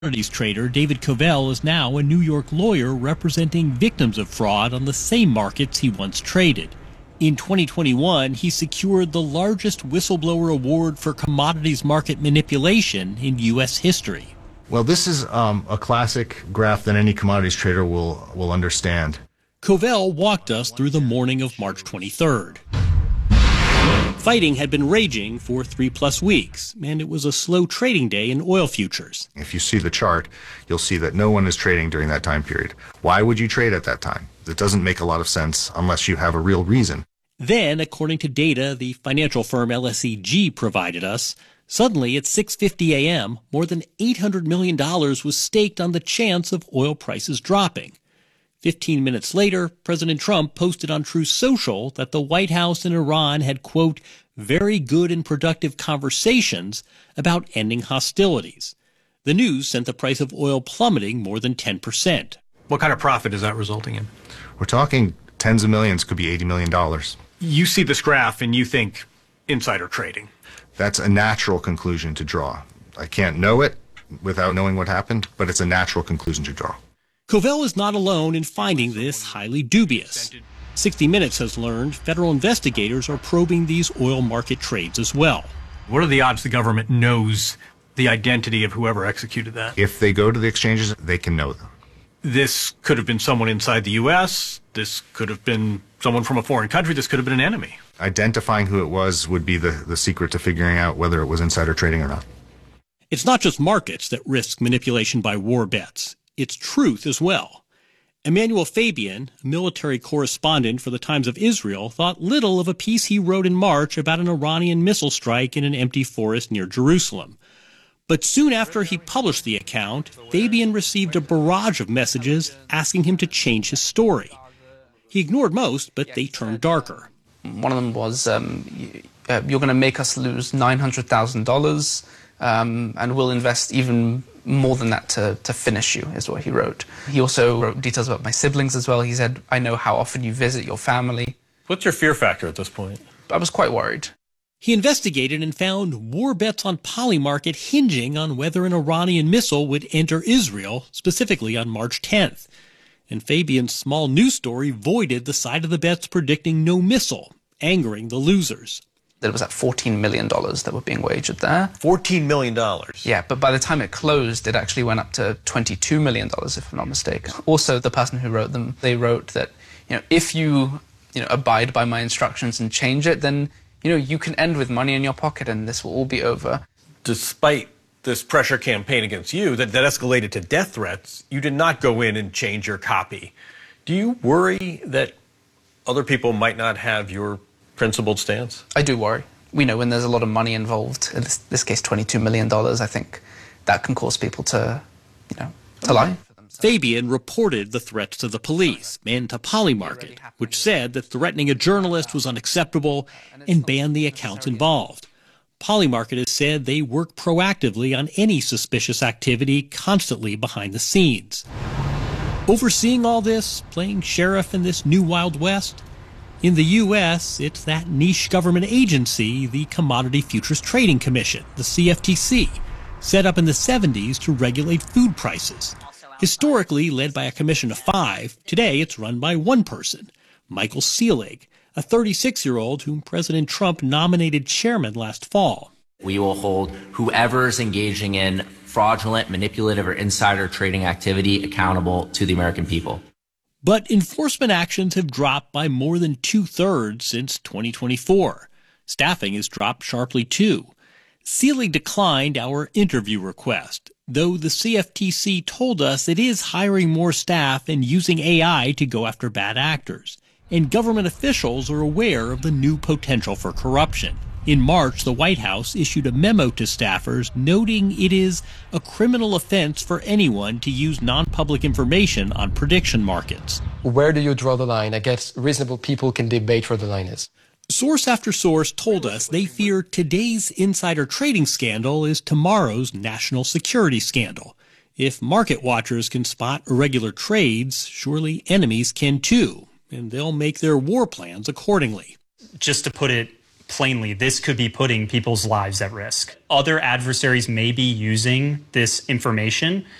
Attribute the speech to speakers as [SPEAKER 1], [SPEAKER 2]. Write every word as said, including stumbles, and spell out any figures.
[SPEAKER 1] Commodities trader David Covell is now a New York lawyer representing victims of fraud on the same markets he once traded. In twenty twenty-one, he secured the largest whistleblower award for commodities market manipulation in U S history.
[SPEAKER 2] Well, this is um, a classic graph that any commodities trader will, will understand.
[SPEAKER 1] Covell walked us through the morning of March twenty-third. Fighting had been raging for three-plus weeks, and it was a slow trading day in oil futures.
[SPEAKER 2] If you see the chart, you'll see that no one is trading during that time period. Why would you trade at that time? It doesn't make a lot of sense unless you have a real reason.
[SPEAKER 1] Then, according to data the financial firm L S E G provided us, suddenly at six fifty a.m., more than eight hundred million dollars was staked on the chance of oil prices dropping. Fifteen minutes later, President Trump posted on Truth Social that the White House and Iran had, quote, very good and productive conversations about ending hostilities. The news sent the price of oil plummeting more than ten percent.
[SPEAKER 3] What kind of profit is that resulting in?
[SPEAKER 2] We're talking tens of millions, could be eighty million dollars.
[SPEAKER 3] You see this graph and you think insider trading.
[SPEAKER 2] That's a natural conclusion to draw. I can't know it without knowing what happened, but it's a natural conclusion to draw.
[SPEAKER 1] Covell is not alone in finding this highly dubious. sixty minutes has learned federal investigators are probing these oil market trades as well.
[SPEAKER 3] What are the odds the government knows the identity of whoever executed that?
[SPEAKER 2] If they go to the exchanges, they can know them.
[SPEAKER 3] This could have been someone inside the U S. This could have been someone from a foreign country. This could have been an enemy.
[SPEAKER 2] Identifying who it was would be the, the secret to figuring out whether it was insider trading or not.
[SPEAKER 1] It's not just markets that risk manipulation by war bets. It's truth as well. Emmanuel Fabian, a military correspondent for the Times of Israel, thought little of a piece he wrote in March about an Iranian missile strike in an empty forest near Jerusalem. But soon after he published the account, Fabian received a barrage of messages asking him to change his story. He ignored most, but they turned darker.
[SPEAKER 4] One of them was, um, you're going to make us lose nine hundred thousand dollars, um, and we'll invest even more than that to, to finish you, is what he wrote. He also wrote details about my siblings as well. He said, I know how often you visit your family.
[SPEAKER 5] What's your fear factor at this point?
[SPEAKER 4] I was quite worried.
[SPEAKER 1] He investigated and found war bets on Polymarket hinging on whether an Iranian missile would enter Israel, specifically on March tenth. And Fabian's small news story voided the side of the bets predicting no missile, angering the losers.
[SPEAKER 4] There was at fourteen million dollars that were being wagered there.
[SPEAKER 5] fourteen million dollars?
[SPEAKER 4] Yeah, but by the time it closed, it actually went up to twenty-two million dollars, if I'm not mistaken. Also, the person who wrote them, they wrote that, you know, if you, you know, abide by my instructions and change it, then, you know, you can end with money in your pocket and this will all be over.
[SPEAKER 5] Despite this pressure campaign against you that, that escalated to death threats, you did not go in and change your copy. Do you worry that other people might not have your principled stance?
[SPEAKER 4] I do worry. We know when there's a lot of money involved, in this, this case twenty-two million dollars, I think that can cause people to, you know, to lie.
[SPEAKER 1] Fabian reported the threats to the police and to Polymarket, which said that threatening a journalist was unacceptable and banned the accounts involved. Polymarket has said they work proactively on any suspicious activity constantly behind the scenes. Overseeing all this, playing sheriff in this new Wild West? In the U S, it's that niche government agency, the Commodity Futures Trading Commission, the C F T C, set up in the seventies to regulate food prices. Historically led by a commission of five, today it's run by one person, Michael Selig, a thirty-six-year-old whom President Trump nominated chairman last fall.
[SPEAKER 6] We will hold whoever is engaging in fraudulent, manipulative, or insider trading activity accountable to the American people.
[SPEAKER 1] But enforcement actions have dropped by more than two-thirds since twenty twenty-four. Staffing has dropped sharply, too. Selig declined our interview request, though the C F T C told us it is hiring more staff and using A I to go after bad actors. And government officials are aware of the new potential for corruption. In March, the White House issued a memo to staffers noting it is a criminal offense for anyone to use non-public information on prediction markets.
[SPEAKER 7] Where do you draw the line? I guess reasonable people can debate where the line is.
[SPEAKER 1] Source after source told us they fear today's insider trading scandal is tomorrow's national security scandal. If market watchers can spot irregular trades, surely enemies can too, and they'll make their war plans accordingly.
[SPEAKER 8] Just to put it plainly, this could be putting people's lives at risk. Other adversaries may be using this information